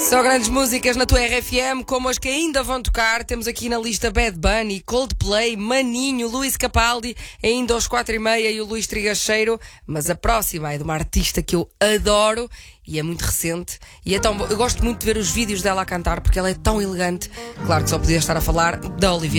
Só grandes músicas na tua RFM, como as que ainda vão tocar. Temos aqui na lista Bad Bunny, Coldplay, Maninho, Luís Capaldi, ainda aos 4h30 e o Luís Trigacheiro. Mas a próxima é de uma artista que eu adoro e é muito recente. E é tão, eu gosto muito de ver os vídeos dela a cantar porque ela é tão elegante. Claro que só podia estar a falar da Olivia.